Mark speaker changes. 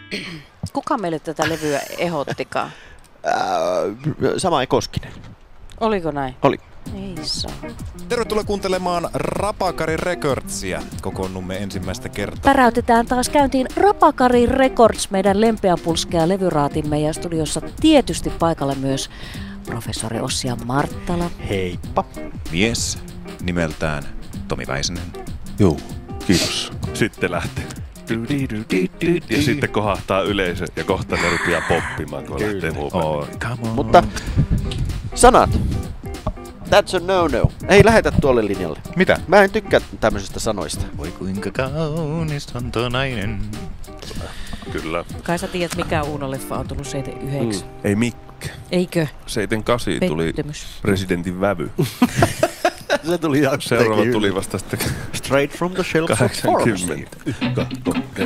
Speaker 1: Kuka meille tätä levyä ehottikaan?
Speaker 2: Sama Koskinen.
Speaker 1: Oliko näin?
Speaker 2: Oli.
Speaker 1: Ei saa.
Speaker 3: Tervetuloa kuuntelemaan Rapakari Recordsia. Kokoonnumme ensimmäistä kertaa.
Speaker 1: Päräytetään taas käyntiin Rapakari Records, meidän lempeäpulskea levyraatimme, ja studiossa tietysti paikalla myös professori Ossi Marttala.
Speaker 2: Heippa.
Speaker 3: Mies nimeltään Tomi Väisänen.
Speaker 4: Joo, kiitos. Sitten lähtee. Ja sitten kohahtaa yleisö ja kohta ne rupeaa poppimaan, kun lähtee huumaan.
Speaker 2: Mutta sanat. That's a no-no. Ei lähetä tuolle linjalle.
Speaker 3: Mitä?
Speaker 2: Mä en tykkää tämmöisistä sanoista.
Speaker 3: Voi kuinka kaunis on tuo nainen.
Speaker 4: Kyllä.
Speaker 1: Kai sä tiedät, mikä Uuno-leffa on tullut 79?
Speaker 4: Ei mikään.
Speaker 1: Eikö?
Speaker 4: 78 tuli presidentin vävy.
Speaker 2: Se tuli
Speaker 4: Seuraava tuli vasta sitten
Speaker 2: Straight from the shelf of
Speaker 4: 80.
Speaker 2: pharmacy.